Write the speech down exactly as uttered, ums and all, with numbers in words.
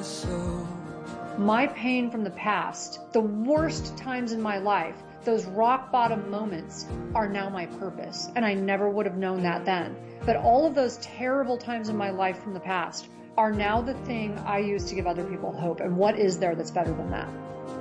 soul. My pain from the past, the worst times in my life, those rock bottom moments are now my purpose. And I never would have known that then. But all of those terrible times in my life from the past are now the thing I use to give other people hope. And what is there that's better than that?